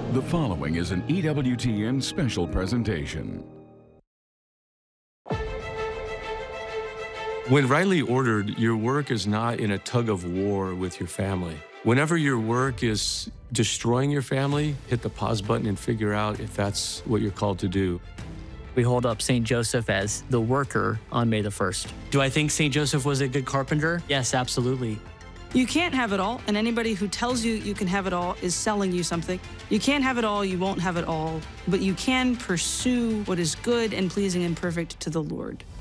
The following is an EWTN special presentation. When rightly ordered, your work is not in a tug of war with your family. Whenever your work is destroying your family, hit the pause button and figure out if that's what you're called to do. We hold up St. Joseph as the worker on May the 1st. Do I think St. Joseph was a good carpenter? Yes, absolutely. You can't have it all, and anybody who tells you you can have it all is selling you something. You can't have it all, you won't have it all, but you can pursue what is good and pleasing and perfect to the Lord.